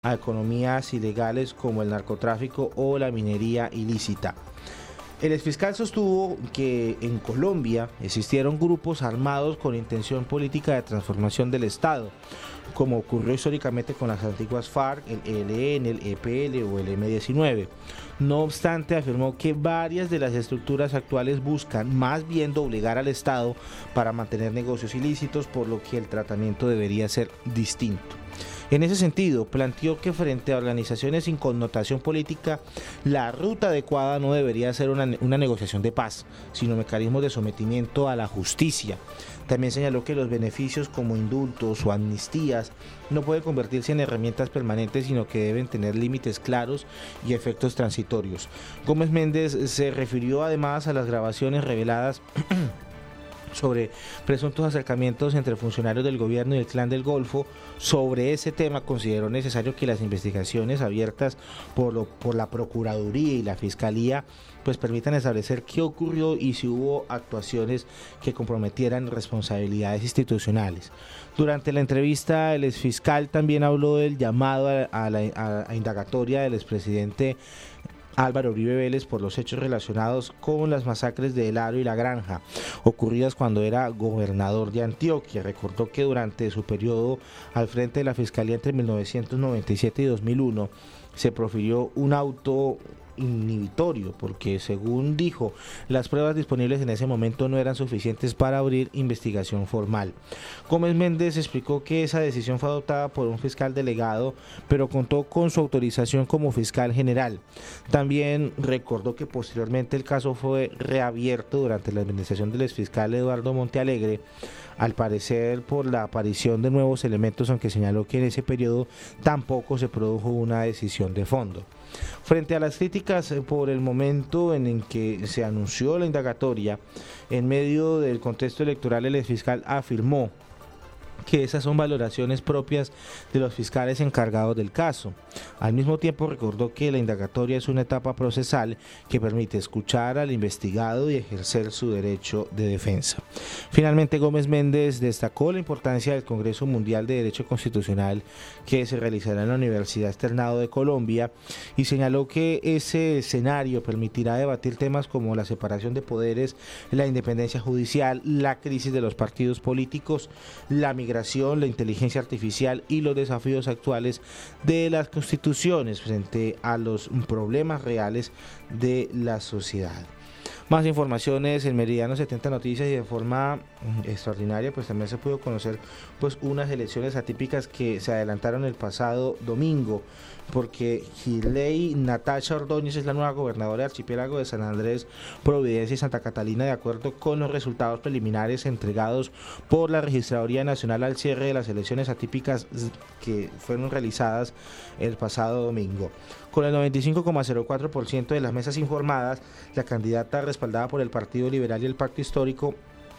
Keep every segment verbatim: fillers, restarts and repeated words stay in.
a economías ilegales como el narcotráfico o la minería ilícita. El exfiscal sostuvo que en Colombia existieron grupos armados con intención política de transformación del Estado, como ocurrió históricamente con las antiguas FARC, el E L N, el E P L o el eme diecinueve. No obstante, afirmó que varias de las estructuras actuales buscan más bien doblegar al Estado para mantener negocios ilícitos, por lo que el tratamiento debería ser distinto. En ese sentido, planteó que frente a organizaciones sin connotación política, la ruta adecuada no debería ser una, una negociación de paz, sino mecanismos de sometimiento a la justicia. También señaló que los beneficios como indultos o amnistías no pueden convertirse en herramientas permanentes, sino que deben tener límites claros y efectos transitorios. Gómez Méndez se refirió además a las grabaciones reveladas sobre presuntos acercamientos entre funcionarios del gobierno y el Clan del Golfo. Sobre ese tema consideró necesario que las investigaciones abiertas por, lo, por la Procuraduría y la Fiscalía pues permitan establecer qué ocurrió y si hubo actuaciones que comprometieran responsabilidades institucionales. Durante la entrevista, el exfiscal también habló del llamado a, a la a, a indagatoria del expresidente Álvaro Uribe Vélez por los hechos relacionados con las masacres de El Aro y La Granja, ocurridas cuando era gobernador de Antioquia. Recordó que durante su periodo al frente de la Fiscalía entre mil novecientos noventa y siete y dos mil uno se profirió un auto inhibitorio porque, según dijo, las pruebas disponibles en ese momento no eran suficientes para abrir investigación formal. Gómez Méndez explicó que esa decisión fue adoptada por un fiscal delegado, pero contó con su autorización como fiscal general. También recordó que posteriormente el caso fue reabierto durante la administración del exfiscal Eduardo Montealegre, al parecer por la aparición de nuevos elementos, aunque señaló que en ese periodo tampoco se produjo una decisión de fondo. Frente a las críticas por el momento en el que se anunció la indagatoria, en medio del contexto electoral, el exfiscal afirmó que esas son valoraciones propias de los fiscales encargados del caso. Al mismo tiempo recordó que la indagatoria es una etapa procesal que permite escuchar al investigado y ejercer su derecho de defensa. Finalmente, Gómez Méndez destacó la importancia del Congreso Mundial de Derecho Constitucional que se realizará en la Universidad Externado de Colombia y señaló que ese escenario permitirá debatir temas como la separación de poderes, la independencia judicial, la crisis de los partidos políticos, la migración, la inteligencia artificial y los desafíos actuales de las constituciones frente a los problemas reales de la sociedad. Más informaciones en Meridiano setenta Noticias, y de forma extraordinaria pues también se pudo conocer pues unas elecciones atípicas que se adelantaron el pasado domingo, porque Girley Natasha Ordóñez es la nueva gobernadora del archipiélago de San Andrés, Providencia y Santa Catalina, de acuerdo con los resultados preliminares entregados por la Registraduría Nacional al cierre de las elecciones atípicas que fueron realizadas el pasado domingo. Con el noventa y cinco coma cero cuatro por ciento de las mesas informadas, la candidata respaldada por el Partido Liberal y el Pacto Histórico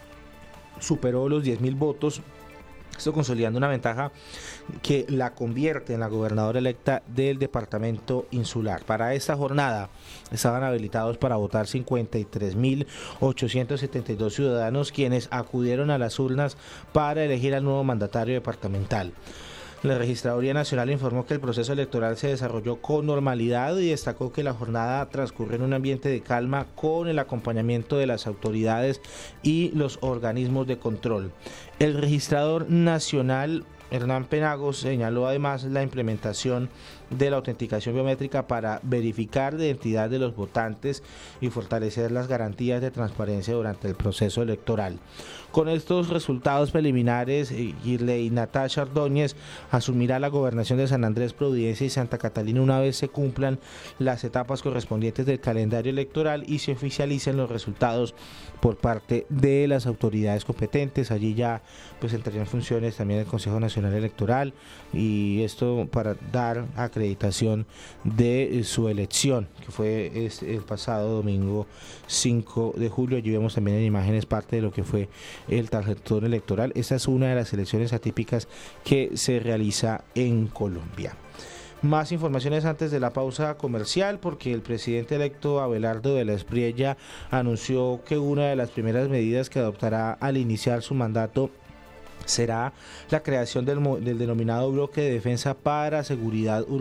superó los diez mil votos, esto consolidando una ventaja que la convierte en la gobernadora electa del departamento insular. Para esta jornada estaban habilitados para votar cincuenta y tres mil ochocientos setenta y dos ciudadanos, quienes acudieron a las urnas para elegir al nuevo mandatario departamental. La Registraduría Nacional informó que el proceso electoral se desarrolló con normalidad y destacó que la jornada transcurrió en un ambiente de calma con el acompañamiento de las autoridades y los organismos de control. El registrador nacional Hernán Penagos señaló además la implementación de la autenticación biométrica para verificar la identidad de los votantes y fortalecer las garantías de transparencia durante el proceso electoral. Con estos resultados preliminares, Girley Natasha Ordóñez asumirá la gobernación de San Andrés, Providencia y Santa Catalina una vez se cumplan las etapas correspondientes del calendario electoral y se oficialicen los resultados por parte de las autoridades competentes. Allí ya pues entraría en funciones también el Consejo Nacional Electoral, y esto para dar acreditación de su elección, que fue el pasado domingo cinco de julio. Allí vemos también en imágenes parte de lo que fue el tarjetón electoral. Esta es una de las elecciones atípicas que se realiza en Colombia. Más informaciones antes de la pausa comercial, porque el presidente electo Abelardo de la Espriella anunció que una de las primeras medidas que adoptará al iniciar su mandato será la creación del, del denominado Bloque de Defensa para Seguridad Urbana